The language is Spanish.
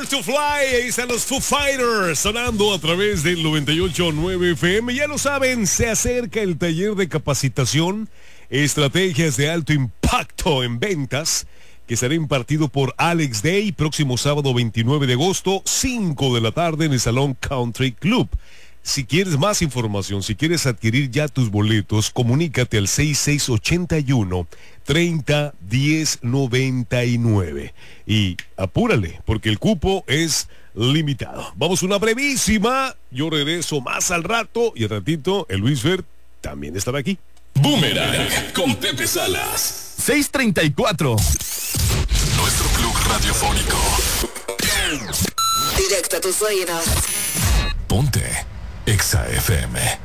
Learn to Fly, ahí están los Foo Fighters sonando a través del 98.9 FM. Ya lo saben, se acerca el taller de capacitación, estrategias de alto impacto en ventas, que será impartido por Alex Day, próximo sábado 29 de agosto, 5 de la tarde en el Salón Country Club. Si quieres más información, si quieres adquirir ya tus boletos, comunícate al 6681-301099. Y apúrale, porque el cupo es limitado. Vamos a una brevísima. Yo regreso más al rato y al ratito el Luis Fer también estará aquí. Boomerang con Pepe Salas. 6:34. Nuestro club radiofónico. Directo a tus oídos. Ponte Exa FM.